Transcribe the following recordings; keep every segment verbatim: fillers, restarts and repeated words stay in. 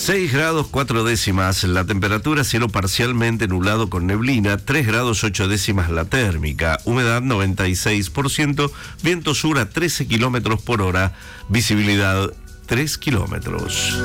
seis grados cuatro décimas la temperatura, cielo parcialmente nublado con neblina, tres grados ocho décimas la térmica, humedad noventa y seis por ciento, viento sur a trece kilómetros por hora, visibilidad tres kilómetros.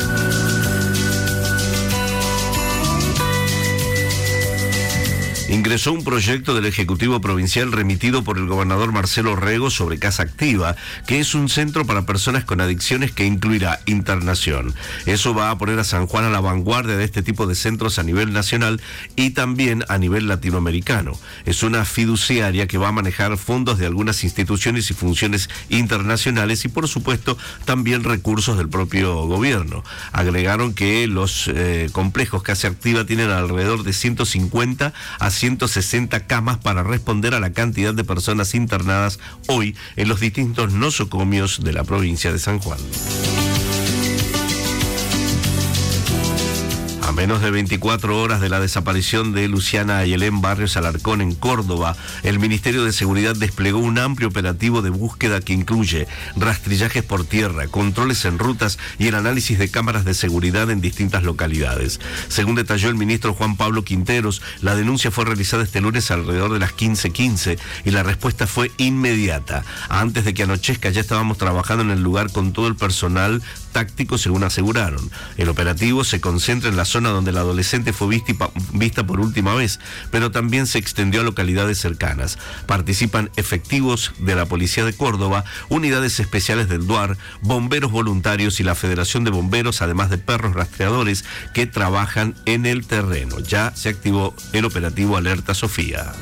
Ingresó un proyecto del Ejecutivo Provincial remitido por el gobernador Marcelo Rego sobre Casa Activa, que es un centro para personas con adicciones que incluirá internación. Eso va a poner a San Juan a la vanguardia de este tipo de centros a nivel nacional y también a nivel latinoamericano. Es una fiduciaria que va a manejar fondos de algunas instituciones y funciones internacionales y, por supuesto, también recursos del propio gobierno. Agregaron que los eh, complejos Casa Activa tienen alrededor de ciento cincuenta a ciento sesenta camas para responder a la cantidad de personas internadas hoy en los distintos nosocomios de la provincia de San Juan. A menos de veinticuatro horas de la desaparición de Luciana Ayelén Barrios Alarcón en Córdoba, el Ministerio de Seguridad desplegó un amplio operativo de búsqueda que incluye rastrillajes por tierra, controles en rutas y el análisis de cámaras de seguridad en distintas localidades. Según detalló el ministro Juan Pablo Quinteros, la denuncia fue realizada este lunes alrededor de las quince quince y la respuesta fue inmediata. Antes de que anochezca ya estábamos trabajando en el lugar con todo el personal táctico, según aseguraron. El operativo se concentra en la zona donde la adolescente fue vista, vista por última vez, pero también se extendió a localidades cercanas. Participan efectivos de la Policía de Córdoba, unidades especiales del D U A R, bomberos voluntarios y la Federación de Bomberos, además de perros rastreadores que trabajan en el terreno. Ya se activó el operativo Alerta Sofía.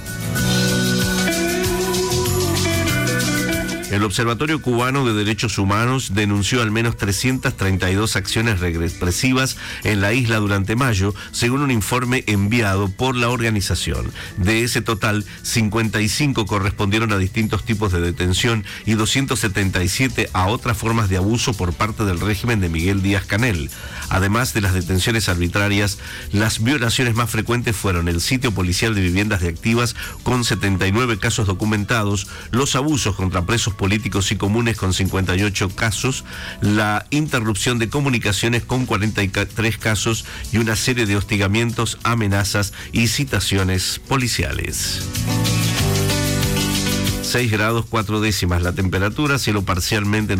El Observatorio Cubano de Derechos Humanos denunció al menos trescientas treinta y dos acciones represivas en la isla durante mayo, según un informe enviado por la organización. De ese total, cincuenta y cinco correspondieron a distintos tipos de detención y doscientas setenta y siete a otras formas de abuso por parte del régimen de Miguel Díaz-Canel. Además de las detenciones arbitrarias, las violaciones más frecuentes fueron el sitio policial de viviendas de activas con setenta y nueve casos documentados, los abusos contra presos políticos y comunes con cincuenta y ocho casos, la interrupción de comunicaciones con cuarenta y tres casos y una serie de hostigamientos, amenazas y citaciones policiales. seis grados cuatro décimas la temperatura, cielo parcialmente